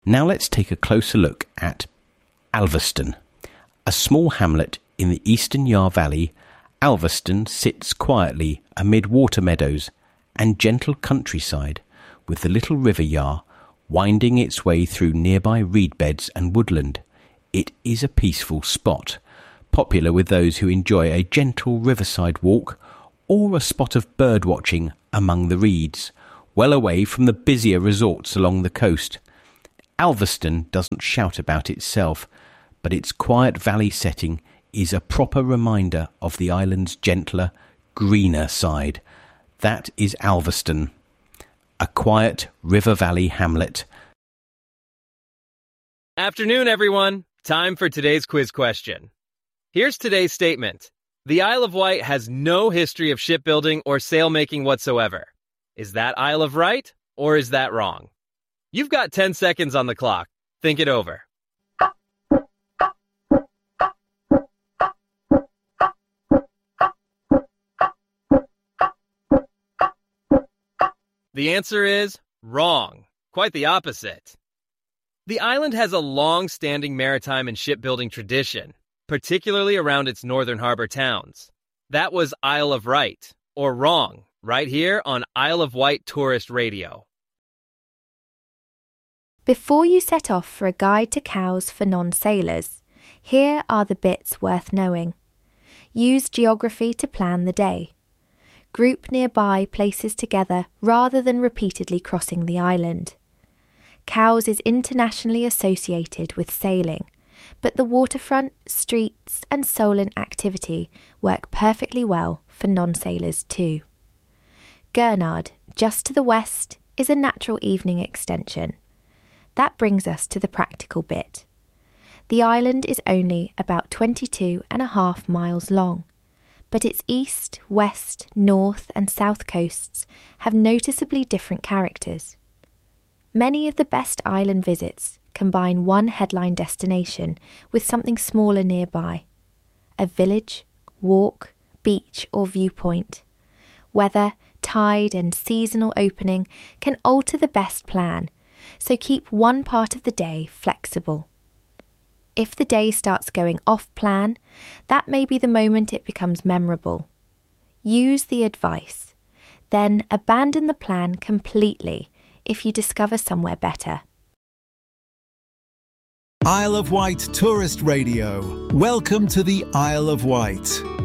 Now let's take a closer look at Alveston. A small hamlet in the eastern Yar Valley, Alveston sits quietly amid water meadows and gentle countryside, with the little river Yar winding its way through nearby reed beds and woodland. It is a peaceful spot, popular with those who enjoy a gentle riverside walk or a spot of bird watching among the reeds, well away from the busier resorts along the coast. Alveston doesn't shout about itself, but its quiet valley setting is a proper reminder of the island's gentler, greener side. That is Alveston, a quiet river valley hamlet. Afternoon, everyone. Time for today's quiz question. Here's today's statement. The Isle of Wight has no history of shipbuilding or sailmaking whatsoever. Is that Isle of right or is that wrong? You've got 10 seconds on the clock. Think it over. The answer is wrong. Quite the opposite. The island has a long-standing maritime and shipbuilding tradition, particularly around its northern harbor towns. That was Isle of Right, or wrong, right here on Isle of Wight Tourist Radio. Before you set off for a guide to Cowes for non-sailors, here are the bits worth knowing. Use geography to plan the day. Group nearby places together rather than repeatedly crossing the island. Cowes is internationally associated with sailing, but the waterfront, streets and Solent activity work perfectly well for non-sailors too. Gurnard, just to the west, is a natural evening extension. That brings us to the practical bit. The island is only about 22.5 miles long, but its east, west, north and south coasts have noticeably different characters. Many of the best island visits combine one headline destination with something smaller nearby. A village, walk, beach or viewpoint. Weather, tide and seasonal opening can alter the best plan, so keep one part of the day flexible. If the day starts going off plan, that may be the moment it becomes memorable. Use the advice, then abandon the plan completely if you discover somewhere better. Isle of Wight Tourist Radio. Welcome to the Isle of Wight.